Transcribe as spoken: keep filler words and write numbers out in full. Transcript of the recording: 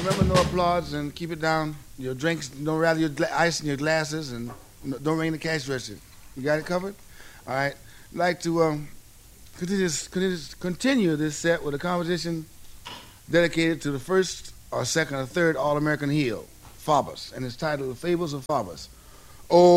remember, no applause and keep it down. Your drinks, don't rather your gla- ice in your glasses and no, don't ring the cash register. You got it covered? All right. I'd like to um, continue, this, continue this- continue this set with a composition dedicated to the first or second or third All-American heel, Faubus, and it's titled The Fables of Faubus. Oh,